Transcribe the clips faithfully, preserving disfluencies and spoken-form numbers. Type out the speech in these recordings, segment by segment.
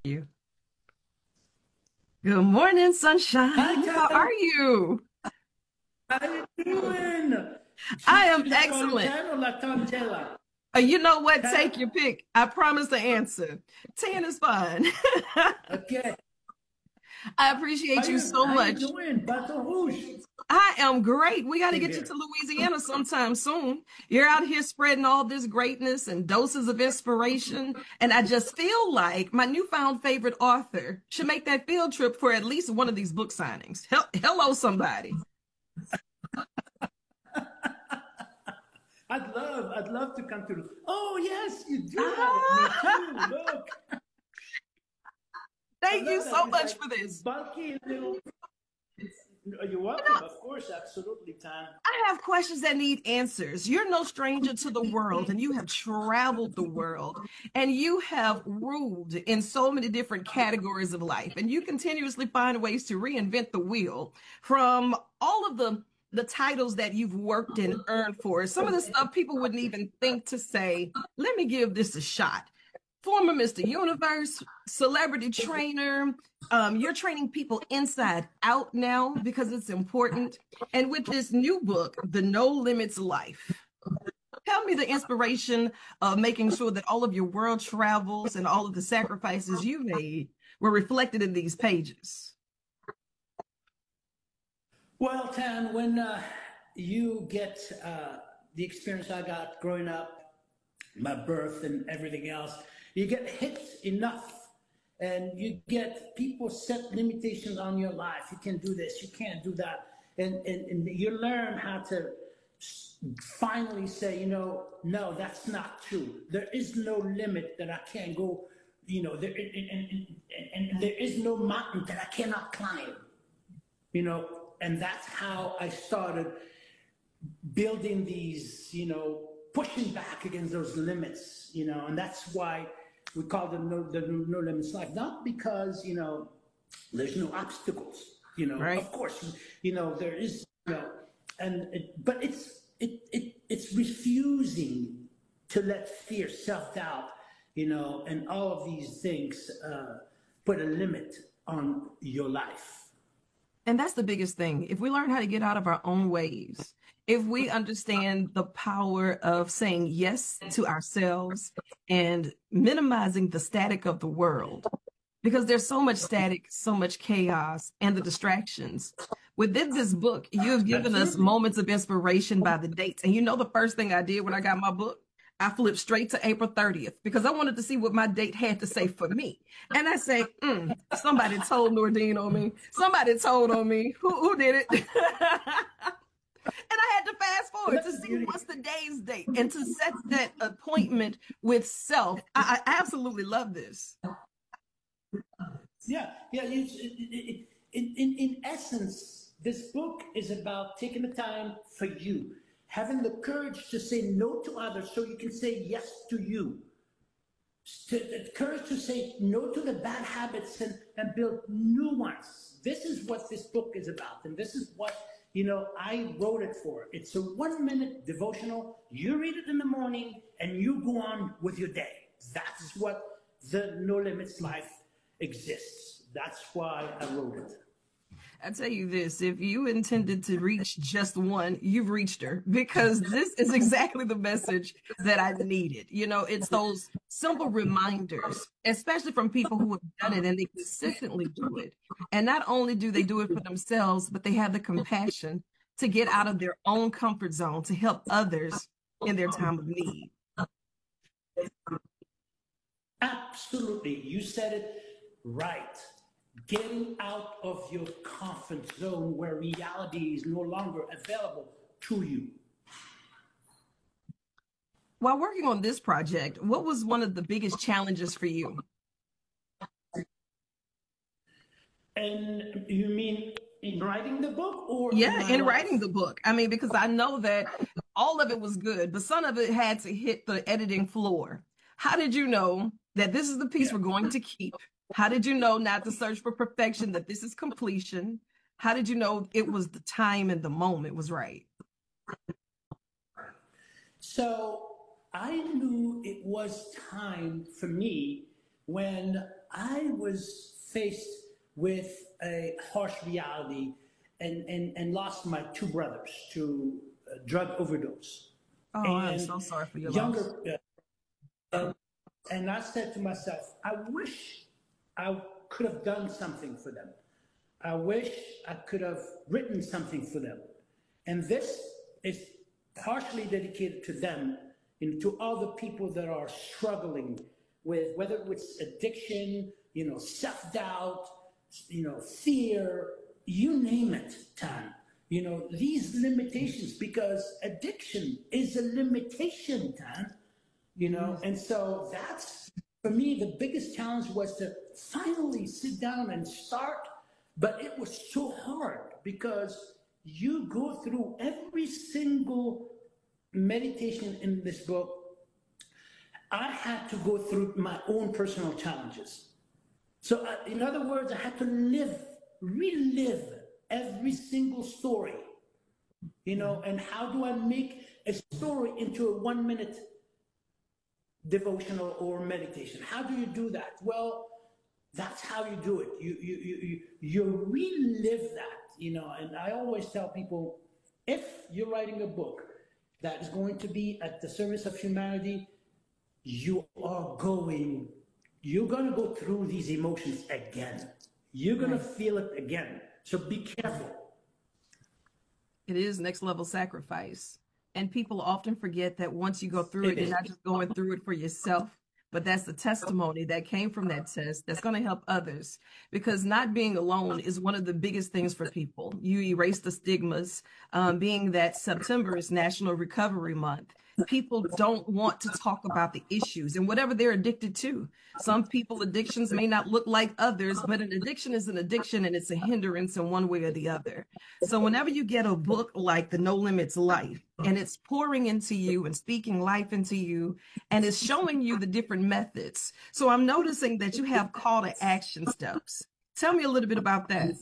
You. Good morning, Hi, sunshine. How Tom. are you? How you doing? I Should, am should I call you excellent. Tan or La Tangela? Uh, you know what? Tan? Take your pick. I promise to answer. ten is fine. Okay. I How appreciate you you so how you much. doing? Baton Rouge. I am great. We got to Same get you to here. Louisiana sometime soon. You're out here spreading all this greatness and doses of inspiration. And I just feel like my newfound favorite author should make that field trip for at least one of these book signings. Hel- Hello, somebody. I'd love I'd love to come to. Oh yes, you do have it. Me Ah, too. Look, I thank you love that. so It's much like for this. bulky little. You're You welcome. know, Of course, absolutely, Tan. I have questions that need answers. You're no stranger to the world, and you have traveled the world, and you have ruled in so many different categories of life, and you continuously find ways to reinvent the wheel from all of the the titles that you've worked and earned for. Some of the stuff people wouldn't even think to say, let me give this a shot. Former Mister Universe, celebrity trainer. Um, you're training people inside out now because it's important. And with this new book, The No Limits Life, tell me the inspiration of making sure that all of your world travels and all of the sacrifices you made were reflected in these pages. Well, Tan, when uh, you get uh, the experience I got growing up, my birth and everything else, you get hit enough and you get people set limitations on your life. You can do this, you can't do that. And, and, and you learn how to finally say, you know, no, that's not true. There is no limit that I can't go, you know, there, and, and, and, and there is no mountain that I cannot climb, you know, and that's how I started building these, you know, pushing back against those limits, you know, and that's why we call them no, the no limits life. Not because, you know, there's no obstacles, you know, Right? of course, you know, there is, you know, and it, but it's it, it it's refusing to let fear, self doubt, you know, and all of these things uh, put a limit on your life. And that's the biggest thing. If we learn how to get out of our own ways, if we understand the power of saying yes to ourselves and minimizing the static of the world, because there's so much static, so much chaos, and the distractions. Within this book, you have given us Absolutely. moments of inspiration by the dates. And you know, the first thing I did when I got my book, I flipped straight to April thirtieth because I wanted to see what my date had to say for me. And I say, mm, somebody told Nordine on me. Somebody told on me. Who, who did it? And I had to fast And forward to that's the see beauty. what's the day's date and to set that appointment with self. I, I absolutely love this. Yeah, yeah. It's, it, it, in, in, in essence, this book is about taking the time for you, having the courage to say no to others so you can say yes to you. To, the courage to say no to the bad habits and, and build new ones. This is what this book is about. And this is what, you know, I wrote it for. It's a one minute devotional. You read it in the morning and you go on with your day. That is what the No Limits life exists. That's why I wrote it. I tell you this, if you intended to reach just one, you've reached her because this is exactly the message that I needed. You know, it's those simple reminders, especially from people who have done it and they consistently do it. And not only do they do it for themselves, but they have the compassion to get out of their own comfort zone to help others in their time of need. Absolutely. You said it right. Getting out of your comfort zone where reality is no longer available to you. While working on this project, what was one of the biggest challenges for you? And you mean in writing the book or in Yeah, my in writing life? the book. I mean, because I know that all of it was good, but some of it had to hit the editing floor. How did you know that this is the piece Yeah. we're going to keep? How did you know not to search for perfection, that this is completion? How did you know it was the time and the moment was right? So I knew it was time for me when I was faced with a harsh reality and, and, and lost my two brothers to uh, drug overdose. Oh, I'm And so sorry for your loss. younger, uh, uh, and I said to myself, I wish I could have done something for them. I wish I could have written something for them. And this is partially dedicated to them and to all the people that are struggling with whether it's addiction, you know, self-doubt, you know, fear, you name it, Tan. You know, these limitations, because addiction is a limitation, Tan. You know, and so that's, for me, the biggest challenge was to finally sit down and start, but it was so hard because you go through every single meditation in this book. I had to go through my own personal challenges. So, uh, in other words, I had to live, relive every single story, you know, and how do I make a story into a one minute devotional or meditation? How do you do that? Well, that's how you do it. You, you, you, you, you relive that, you know, and I always tell people, if you're writing a book that is going to be at the service of humanity, you are going, you're going to go through these emotions again. You're going to feel it again. So be careful. It is next level sacrifice. And people often forget that once you go through it, It you're is. not just going through it for yourself, but that's the testimony that came from that test that's going to help others. Because not being alone is one of the biggest things for people. You erase the stigmas, um, being that September is National Recovery Month. People don't want to talk about the issues and whatever they're addicted to. Some people, addictions may not look like others, but an addiction is an addiction and it's a hindrance in one way or the other. So whenever you get a book like The No Limits Life, and it's pouring into you and speaking life into you, and it's showing you the different methods. So I'm noticing that you have call to action steps. Tell me a little bit about that.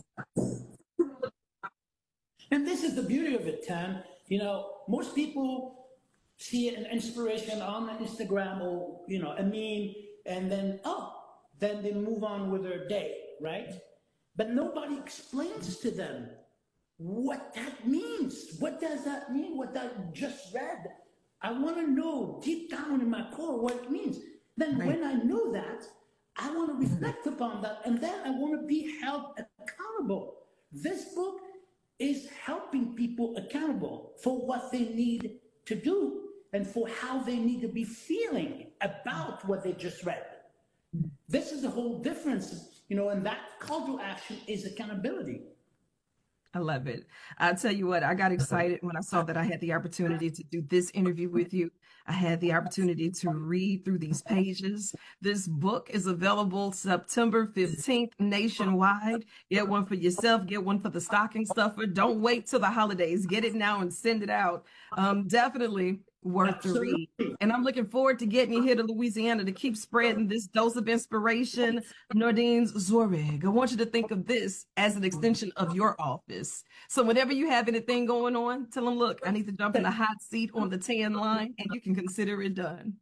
And this is the beauty of it, Tan. You know, most people see an inspiration on Instagram or, you know, a meme, and then, oh, then they move on with their day, right? But nobody explains to them what that means. What does that mean? What I just read? I want to know deep down in my core what it means. Then Right. when I know that, I want to reflect upon that, and then I want to be held accountable. This book is helping people accountable for what they need to do and for how they need to be feeling about what they just read. This is the whole difference, you know, and that call to action is accountability. I love it. I'll tell you what, I got excited when I saw that I had the opportunity to do this interview with you. I had the opportunity to read through these pages. This book is available September fifteenth nationwide. Get one for yourself, get one for the stocking stuffer. Don't wait till the holidays. Get it now and send it out. Um, definitely worth the read. And I'm looking forward to getting you here to Louisiana to keep spreading this dose of inspiration. Nordine Zorrig, I want you to think of this as an extension of your office. So whenever you have anything going on, tell them, look, I need to jump in the hot seat on the tan line, and you can consider it done.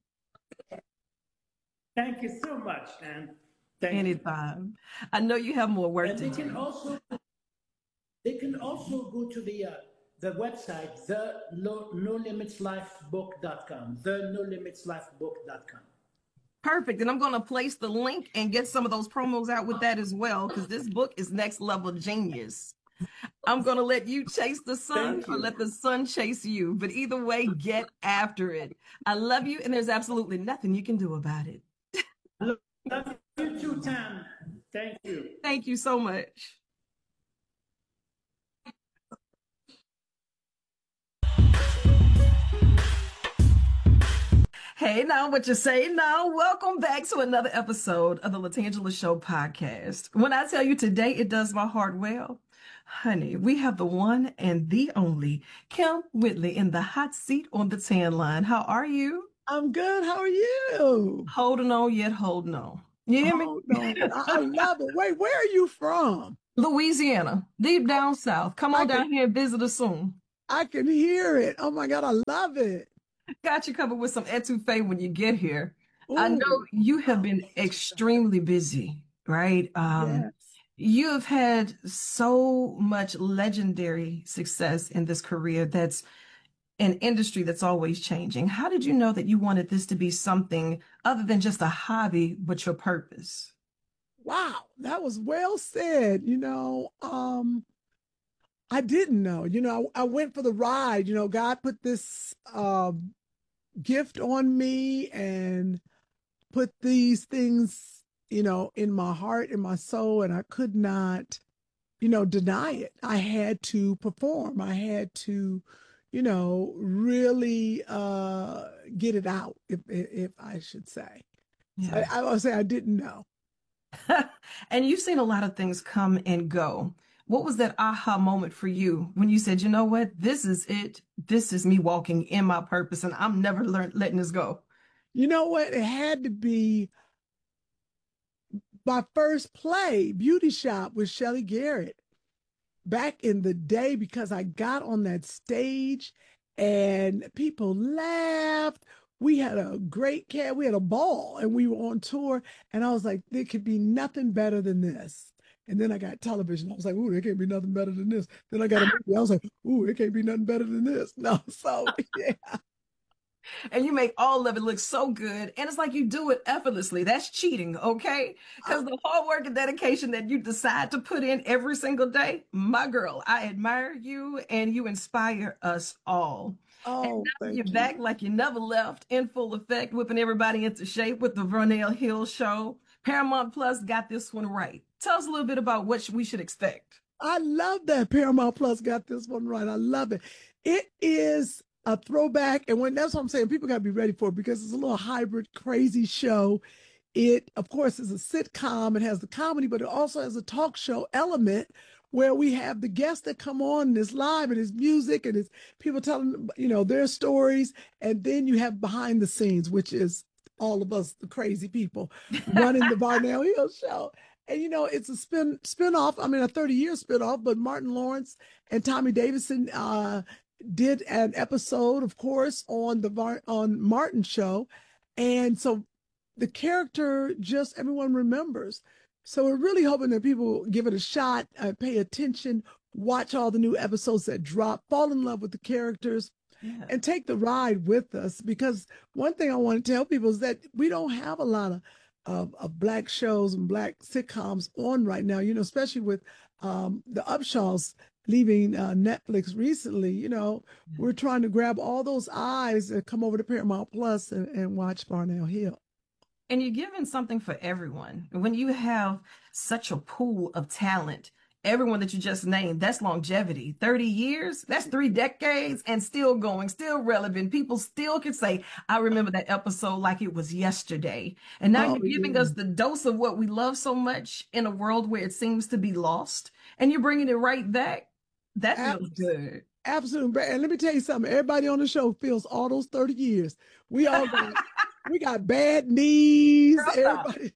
Thank you so much, man. Thank Anytime. You. I know you have more work and to they do. can also they can also go to the uh, the website, the no, no limits life book dot com, the no limits life book dot com. Perfect. And I'm going to place the link and get some of those promos out with that as well, because this book is next level genius. I'm going to let you chase the sun or let the sun chase you. But either way, get after it. I love you, and there's absolutely nothing you can do about it. Love you too, Tam. Thank you. Thank you so much. Hey now, what you say now? Welcome back to another episode of the Latangela Show podcast. When I tell you today, it does my heart well. Honey, we have the one and the only Kim Whitley in the hot seat on the tan line. How are you? I'm good. How are you? Holding on yet holding on. You hear me? Hold on. I, I love it. Wait, where are you from? Louisiana, deep down south. Come on I down can, here and visit us soon. I can hear it. Oh my God, I love it. Got you covered with some etouffee when you get here. I know Ooh, you have been extremely busy, right? Um, yes. you have had so much legendary success in this career that's an industry that's always changing. How did you know that you wanted this to be something other than just a hobby, but your purpose? Wow, that was well said. You know, um, I didn't know. You know, I, I went for the ride. You know, God put this um gift on me and put these things, you know, in my heart, in my soul, and I could not, you know, deny it. I had to perform. I had to, you know, really uh get it out, if if, if I should say. So Yeah. I, I would say I didn't know. And you've seen a lot of things come and go. What was that aha moment for you when you said, you know what, this is it. This is me walking in my purpose, and I'm never learn letting this go. You know what? It had to be my first play, Beauty Shop with Shelley Garrett, back in the day, because I got on that stage and people laughed. We had a great cat, we had a ball, and we were on tour. And I was like, there could be nothing better than this. And then I got television. I was like, ooh, there can't be nothing better than this. Then I got a movie. I was like, ooh, there can't be nothing better than this. No, so yeah. And you make all of it look so good. And it's like you do it effortlessly. That's cheating, okay? I, Because the hard work and dedication that you decide to put in every single day, my girl, I admire you and you inspire us all. And oh, now you're thank you. back like you never left in full effect, whipping everybody into shape with the Vernell Hill show. Paramount Plus got this one right. Tell us a little bit about what we should expect. I love that Paramount Plus got this one right. I love it. It is a throwback, and when that's what I'm saying, people got to be ready for it because it's a little hybrid, crazy show. It, of course, is a sitcom. It has the comedy, but it also has a talk show element where we have the guests that come on and it's live and it's music and it's people telling, you know, their stories. And then you have behind the scenes, which is all of us, the crazy people running the Varnell Hill show. And you know, it's a spin spin-off. I mean, a thirty year spin-off, but Martin Lawrence and Tommy Davidson uh did an episode, of course, on the Var- on Martin show. And so the character just everyone remembers. So we're really hoping that people give it a shot, uh, pay attention, watch all the new episodes that drop, fall in love with the characters, Yeah. and take the ride with us. Because one thing I want to tell people is that we don't have a lot of of, of black shows and black sitcoms on right now. You know, especially with um, the Upshaws leaving uh, Netflix recently. You know, we're trying to grab all those eyes that come over to Paramount Plus and, and watch Varnell Hill. And you're giving something for everyone. When you have such a pool of talent, everyone that you just named, that's longevity. thirty years, that's three decades and still going, still relevant. People still can say, I remember that episode like it was yesterday. And now Oh you're giving yeah, us the dose of what we love so much in a world where it seems to be lost. And you're bringing it right back. That Ab- feels good. absolutely. And let me tell you something. Everybody on the show feels all those thirty years. We all got we got bad knees. Girl, stop. Everybody.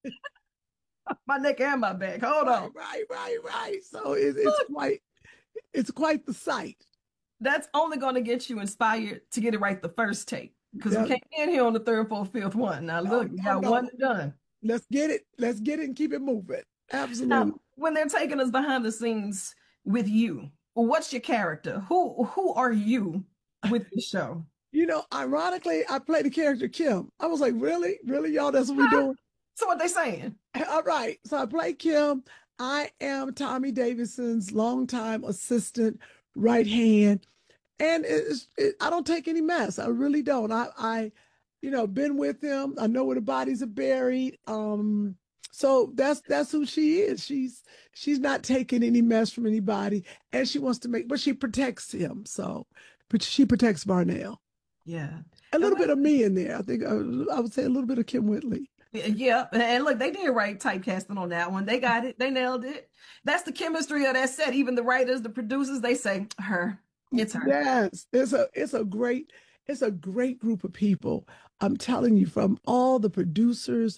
My neck and my back. Hold Right, on. right, right, right. So it, it's Look, quite it's quite the sight. that's only going to get you inspired to get it right the first take because we Yeah, can't get here on the third, fourth, fifth one. Now, no, look, you no, got one no. and done. Let's get it. Let's get it and keep it moving. Now, Absolutely. when they're taking us behind the scenes with you, what's your character? Who who are you with the show? You know, ironically, I played the character Kim. I was like, really? Really, y'all? That's what we doing? So what they saying? All right. So I play Kim. I am Tommy Davidson's longtime assistant, right hand. And it's, it, I don't take any mess. I really don't. I, I, you know, been with him. I know where the bodies are buried. Um, so that's that's who she is. She's she's not taking any mess from anybody, and she wants to make, but she protects him. So, but she protects Varnell. Yeah. A And little we, bit of me in there. I think I, I would say a little bit of Kim Whitley. yeah, and look, they did right typecasting on that one. They got it. They nailed it. That's the chemistry of that set. Even the writers, the producers, they say her. It's her. Yes, it's a it's a great it's a great group of people. I'm telling you, from all the producers,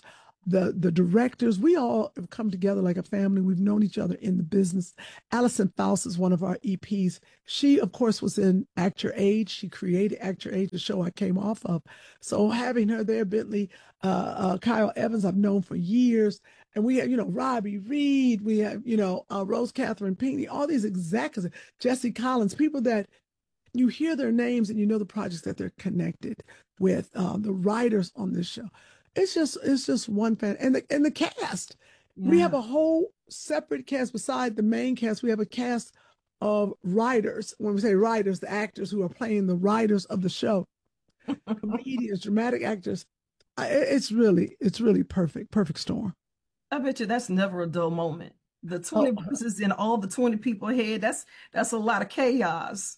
the the directors, we all have come together like a family. We've known each other in the business. Allison Faust is one of our E Ps. She, of course, was in Act Your Age. She created Act Your Age, the show I came off of. So having her there, Bentley, uh, uh, Kyle Evans, I've known for years. And we have, you know, Robbie Reed, we have, you know, uh, Rose Catherine Pinckney, all these executives, Jesse Collins, people that you hear their names and you know the projects that they're connected with, um, the writers on this show. It's just, it's just one fan, and the and the cast. Yeah. We have a whole separate cast beside the main cast. We have a cast of writers. When we say writers, the actors who are playing the writers of the show, comedians, dramatic actors. It's really, it's really perfect, perfect storm. I bet you that's never a dull moment. The twenty Oh. voices in all the twenty people ahead, that's that's a lot of chaos.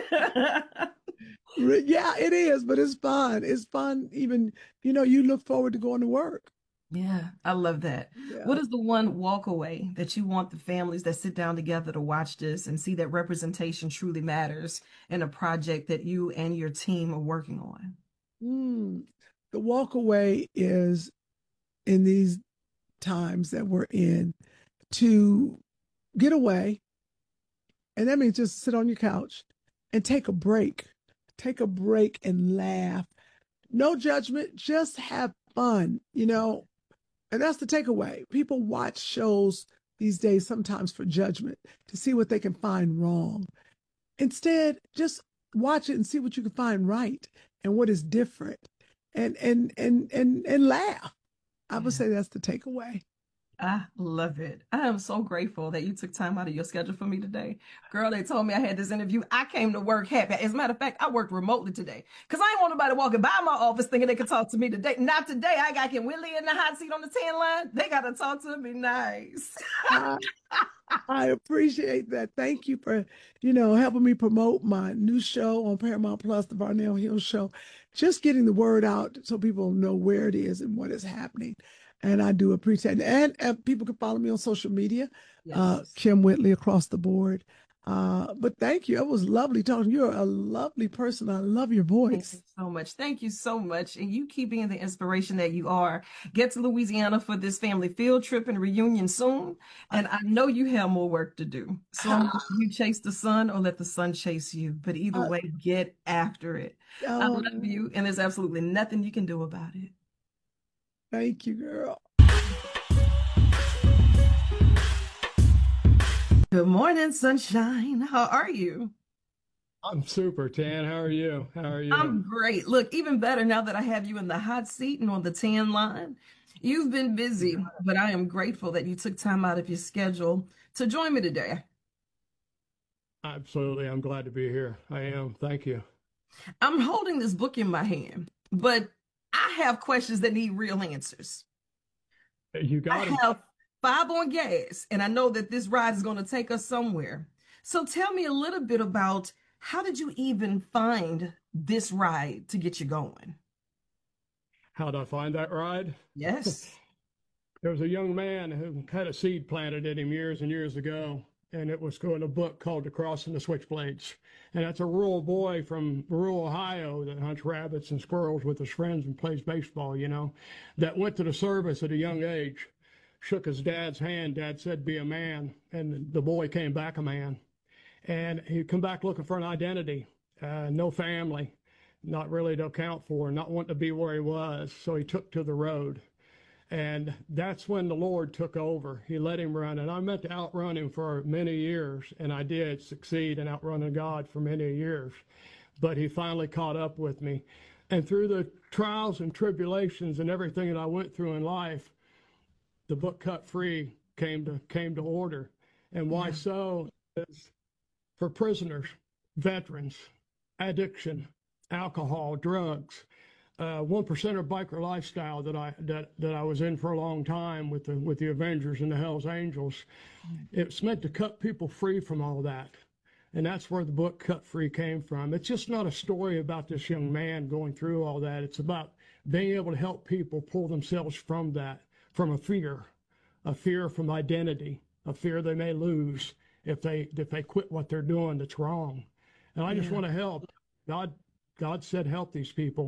Yeah, it is, but it's fun. It's fun. Even, you know, you look forward to going to work. Yeah, I love that. Yeah. What is the one walk away that you want the families that sit down together to watch this and see that representation truly matters in a project that you and your team are working on? Mm, the walk away is, in these times that we're in, to get away. And that means just sit on your couch and take a break. Take a break and laugh. No judgment, just have fun, you know. And that's the takeaway. People watch shows these days sometimes for judgment, to see what they can find wrong. Instead, just watch it and see what you can find right and what is different, and and and and and laugh. I would say that's the takeaway. I love it. I am so grateful that you took time out of your schedule for me today. Girl, they told me I had this interview. I came to work happy. As a matter of fact, I worked remotely today because I ain't want nobody walking by my office thinking they could talk to me today. Not today. I got Kim Whitley in the hot seat on the tan line. They got to talk to me nice. I, I appreciate that. Thank you for, you know, helping me promote my new show on Paramount Plus, the Varnell Hill Show. Just getting the word out so people know where it is and what is happening. And I do appreciate it. And uh, people can follow me on social media, yes. uh, Kim Whitley across the board. Uh, but thank you. It was lovely talking. You're a lovely person. I love your voice. Thank you so much. Thank you so much. And you keep being the inspiration that you are. Get to Louisiana for this family field trip and reunion soon. And I know you have more work to do. So you chase the sun or let the sun chase you. But either way, get after it. Um, I love you. And there's absolutely nothing you can do about it. Thank you, girl. Good morning, sunshine. How are you? I'm super, Tan. How are you? How are you? I'm great. Look, even better now that I have you in the hot seat and on the tan line. You've been busy, but I am grateful that you took time out of your schedule to join me today. Absolutely. I'm glad to be here. I am. Thank you. I'm holding this book in my hand, but I have questions that need real answers. You got I them. have five on gas, and I know that this ride is going to take us somewhere. So tell me a little bit about, how did you even find this ride to get you going? How did I find that ride? Yes. There was a young man who had a seed planted in him years and years ago, and it was in a book called The Crossing the Switchblades. And that's a rural boy from rural Ohio that hunts rabbits and squirrels with his friends and plays baseball, you know, that went to the service at a young age, shook his dad's hand. Dad said, be a man. And the boy came back a man. And he'd come back looking for an identity, uh, no family, not really to account for, not wanting to be where he was. So he took to the road. And that's when the Lord took over. He let him run. And I meant to outrun him for many years. And I did succeed in outrunning God for many years. But he finally caught up with me. And through the trials and tribulations and everything that I went through in life, the book Cut Free came to came to order. And why so? Is for prisoners, veterans, addiction, alcohol, drugs, uh, one percenter biker lifestyle that I that that I was in for a long time with the with the Avengers and the Hells Angels. It's meant to cut people free from all that. And that's where the book Cut Free came from. It's just not a story about this young man going through all that. It's about being able to help people pull themselves from that, from a fear, a fear from identity, a fear they may lose if they if they quit what they're doing that's wrong. And I just yeah. want to help. God God said help these people.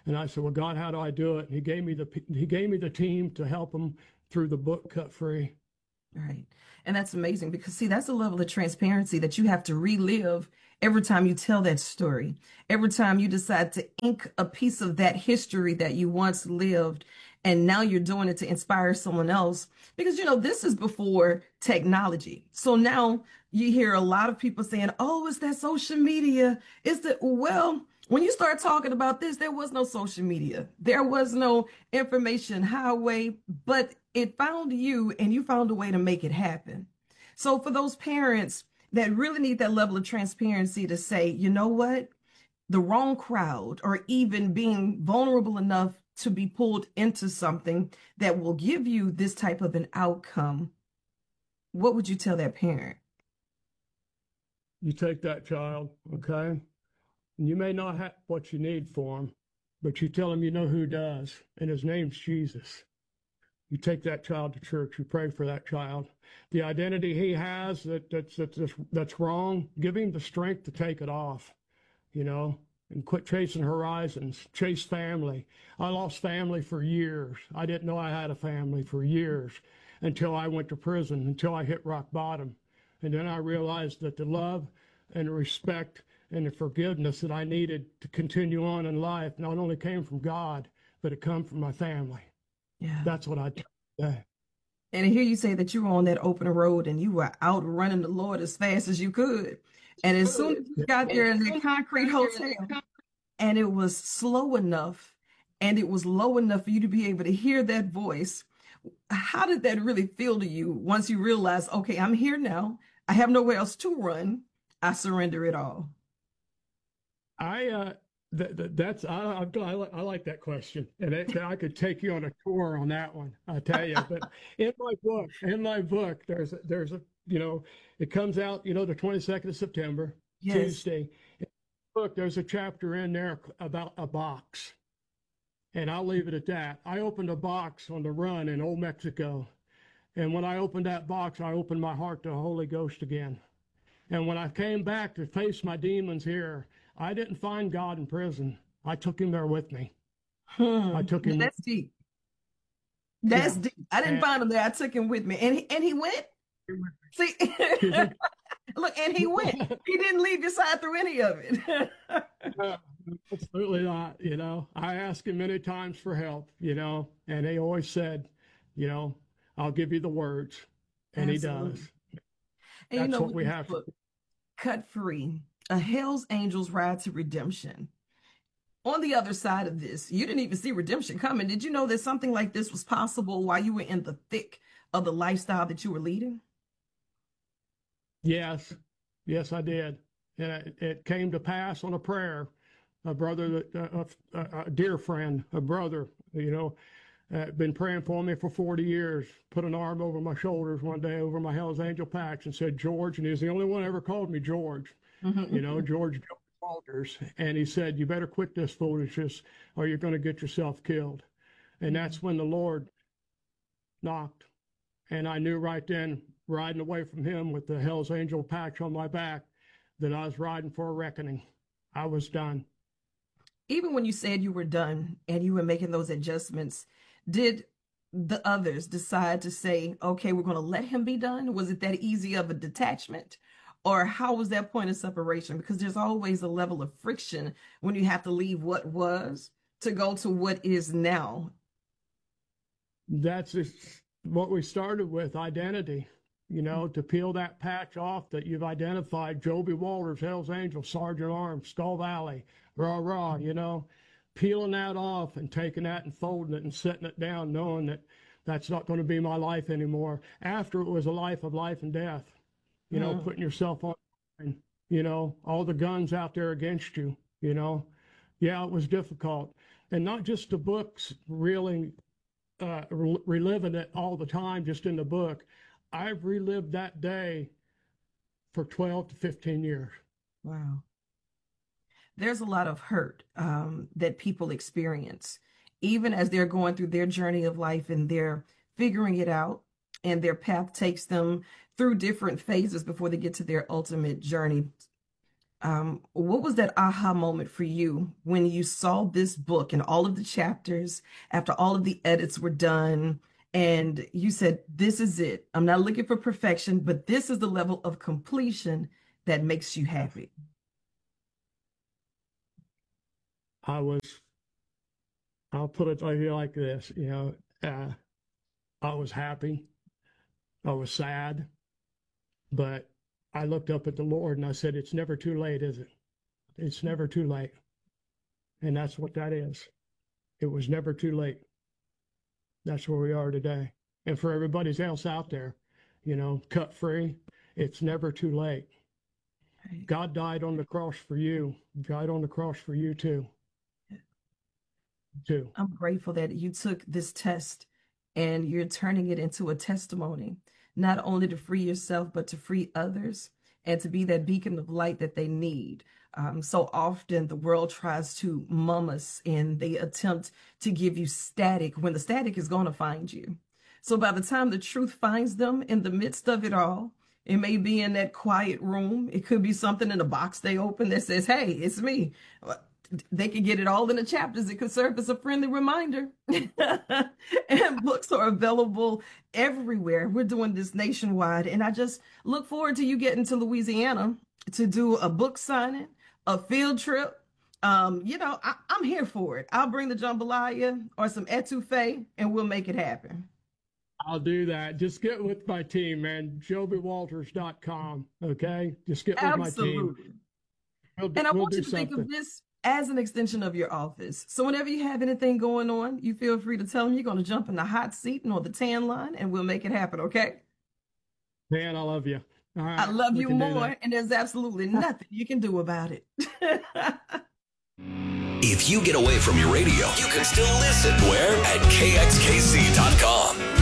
And I said, well, God, how do I do it? And he gave me the, he gave me the team to help them through the book Cut Free. Right. And that's amazing because, see, that's a level of transparency that you have to relive every time you tell that story. Every time you decide to ink a piece of that history that you once lived, and now you're doing it to inspire someone else. Because, you know, this is before technology. So now you hear a lot of people saying, oh, it's that social media. It's the, well, when you start talking about this, there was no social media. There was no information highway, but it found you and you found a way to make it happen. So for those parents that really need that level of transparency to say, you know what, the wrong crowd, or even being vulnerable enough to be pulled into something that will give you this type of an outcome, what would you tell that parent? You take that child, okay? And you may not have what you need for him, but you tell him you know who does, and his name's Jesus. You take that child to church. You pray for that child. The identity he has that that's that's that's wrong, give him the strength to take it off, you know, and quit chasing horizons. Chase family. I lost family for years. I didn't know I had a family for years until I went to prison, until I hit rock bottom. And then I realized that the love and the respect and the forgiveness that I needed to continue on in life not only came from God, but it come from my family. Yeah. That's what I say. And I hear you say that you were on that open road and you were out running the Lord as fast as you could. And as soon as you got there in that concrete hotel, and it was slow enough and it was low enough for you to be able to hear that voice, how did that really feel to you once you realized, okay, I'm here now. I have nowhere else to run. I surrender it all. I, uh, th- th- that's, I, I, I, li- I like that question. And it, I could take you on a tour on that one, I tell you. But in my book, in my book, there's, a, there's a, you know, it comes out, you know, the twenty-second of September, Yes. Tuesday. In the book, there's a chapter in there about a box. And I'll leave it at that. I opened a box on the run in Old Mexico. And when I opened that box, I opened my heart to the Holy Ghost again. And when I came back to face my demons here, I didn't find God in prison. I took him there with me. Hmm. I took him. That's deep. That's Yeah. deep. I didn't And- find him there. I took him with me. And he, and he went. See, look, and he went. He didn't leave your side through any of it. Uh, absolutely not. You know, I asked him many times for help, you know, and he always said, you know, I'll give you the words. And Absolutely. he does. And you That's know, what with we this have to book, Cut Free, A Hell's Angels Ride to Redemption. On the other side of this, you didn't even see redemption coming. Did you know that something like this was possible while you were in the thick of the lifestyle that you were leading? Yes, yes, I did. And it, it came to pass on a prayer. A brother, that, uh, a, a dear friend, a brother, you know, uh, been praying for me for forty years, put an arm over my shoulders one day over my Hell's Angel patch and said, George, and he's the only one who ever called me George, you know, George Walters. And he said, you better quit this foolishness or you're going to get yourself killed. And that's when the Lord knocked. And I knew right then, riding away from him with the Hell's Angel patch on my back, that I was riding for a reckoning. I was done. Even when you said you were done and you were making those adjustments, did the others decide to say, okay, we're going to let him be done? Was it that easy of a detachment? Or how was that point of separation? Because there's always a level of friction when you have to leave what was to go to what is now. That's just what we started with, identity. You know, to peel that patch off that you've identified, Joby Walters, Hell's Angel, Sergeant Arms, Skull Valley, rah, rah, you know, peeling that off and taking that and folding it and setting it down, knowing that that's not going to be my life anymore. After it was a life of life and death, you know, Mm. putting yourself on, you know, all the guns out there against you, you know. Yeah, it was difficult. And not just the books really uh, re- reliving it all the time, just in the book. I've relived that day for twelve to fifteen years. Wow. There's a lot of hurt um, that people experience, even as they're going through their journey of life and they're figuring it out, and their path takes them through different phases before they get to their ultimate journey. Um, what was that aha moment for you when you saw this book and all of the chapters after all of the edits were done, and you said, this is it. I'm not looking for perfection, but this is the level of completion that makes you happy? I was, I'll put it like, like this, you know, uh, I was happy. I was sad, but I looked up at the Lord and I said, it's never too late, is it? It's never too late. And that's what that is. It was never too late. That's where we are today. And for everybody else out there, you know, cut free, it's never too late. Right. God died on the cross for you. Died on the cross for you too. Too. I'm grateful that you took this test and you're turning it into a testimony, not only to free yourself, but to free others and to be that beacon of light that they need. Um, so often the world tries to mum us and they attempt to give you static when the static is going to find you. So by the time the truth finds them in the midst of it all, it may be in that quiet room. It could be something in a box they open that says, hey, it's me. They could get it all in the chapters. It could serve as a friendly reminder. And books are available everywhere. We're doing this nationwide. And I just look forward to you getting to Louisiana to do a book signing, a field trip. Um, you know, I, I'm here for it. I'll bring the jambalaya or some etouffee and we'll make it happen. I'll do that. Just get with my team, man. joby walters dot com. Okay? Just get with Absolutely. my team. We'll, and I we'll want you to something. think of this as an extension of your office. So whenever you have anything going on, you feel free to tell them you're going to jump in the hot seat and on the tan line and we'll make it happen, okay? Man, I love you. All right, I love you can do more, that. and there's absolutely nothing you can do about it. If you get away from your radio, you can still listen. Where? At K X K C dot com.